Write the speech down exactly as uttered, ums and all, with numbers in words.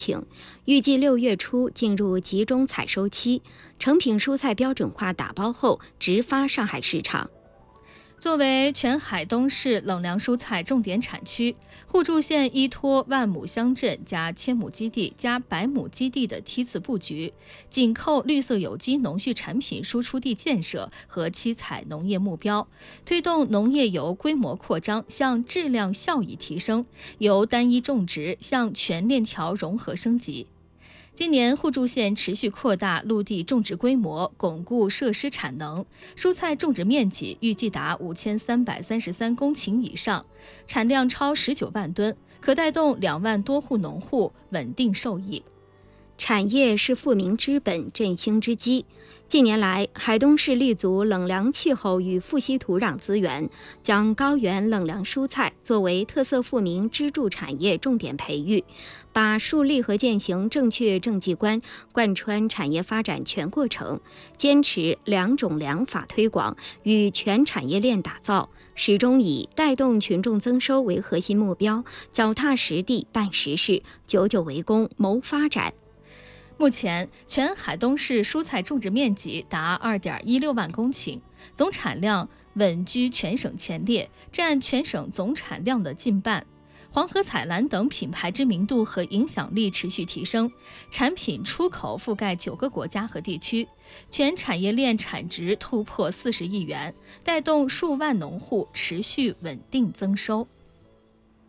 预计六月初进入集中采收期，成品蔬菜标准化打包后直发上海市场。 作为全海东市冷凉蔬菜重点产区，互助县依托万亩乡镇加千亩基地加百亩基地的梯次布局，紧扣绿色有机农畜产品输出地建设和七采农业目标，推动农业由规模扩张向质量效益提升，由单一种植向全链条融合升级。今年互助县持续扩大陆地种植规模，巩固设施产能，蔬菜种植面积预计达五千三百三十三公顷以上，产量超十九万吨，可带动两万多户农户稳定受益。 产业是富民之本，振兴之基。近年来，海东市立足冷凉气候与富硒土壤资源，将高原冷凉蔬菜作为特色富民支柱产业重点培育，把树立和践行正确政绩观贯穿产业发展全过程，坚持良种良法推广与全产业链打造，始终以带动群众增收为核心目标，脚踏实地办实事，久久为功谋发展。 目前，全海东市蔬菜种植面积达 二点一六万公顷，总产量稳居全省前列，占全省总产量的近半。黄河采蓝等品牌知名度和影响力持续提升，产品出口覆盖九个国家和地区，全产业链产值突破四十亿元，带动数万农户持续稳定增收。